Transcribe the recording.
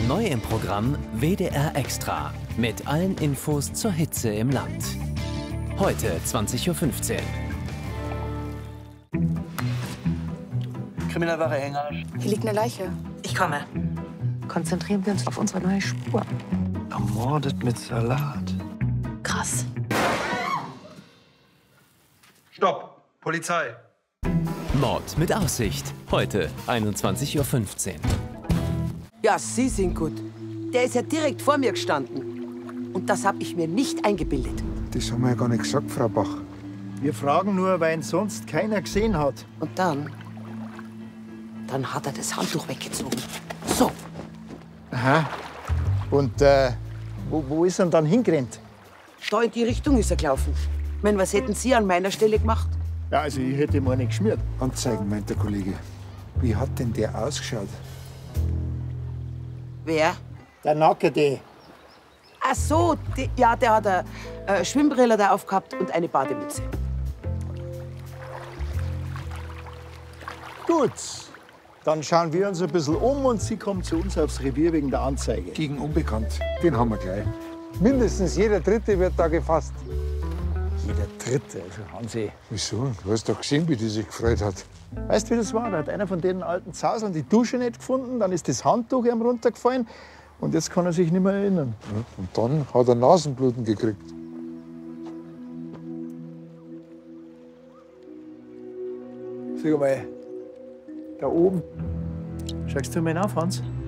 Neu im Programm WDR Extra mit allen Infos zur Hitze im Land. Heute 20:15 Uhr. Kriminalware Hänger. Hier liegt eine Leiche. Ich komme. Konzentrieren wir uns auf unsere neue Spur. Ermordet mit Salat. Krass. Stopp! Polizei! Mord mit Aussicht. Heute 21:15 Uhr. Ja, Sie sind gut. Der ist ja direkt vor mir gestanden. Und das habe ich mir nicht eingebildet. Das haben wir ja gar nicht gesagt, Frau Bach. Wir fragen nur, weil ihn sonst keiner gesehen hat. Und dann hat er das Handtuch weggezogen. So. Aha. Und wo ist er dann hingerannt? Da in die Richtung ist er gelaufen. Wenn, was hätten Sie an meiner Stelle gemacht? Ja, also ich hätte ihm eine geschmiert. Anzeigen, meint der Kollege. Wie hat denn der ausgeschaut? Wer? Der Nackerte. Ach so, der hat eine Schwimmbrille da aufgehabt und eine Bademütze. Gut. Dann schauen wir uns ein bisschen um und Sie kommen zu uns aufs Revier wegen der Anzeige. Gegen Unbekannt. Den haben wir gleich. Mindestens jeder Dritte wird da gefasst. Jeder Dritte, also Hansi. Wieso? Du hast doch gesehen, wie die sich gefreut hat. Weißt du, wie das war? Da hat einer von den alten Zauseln die Dusche nicht gefunden, dann ist das Handtuch ihm runtergefallen und jetzt kann er sich nicht mehr erinnern. Ja, und dann hat er Nasenbluten gekriegt. Sag mal, da oben. Schaust du mal auf, Hans?